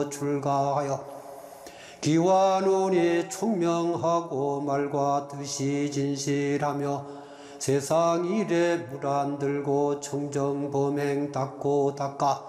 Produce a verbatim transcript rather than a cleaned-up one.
출가하여 기와눈이 총명하고 말과 뜻이 진실하며 세상 일에 물 안 들고 청정 범행 닦고 닦아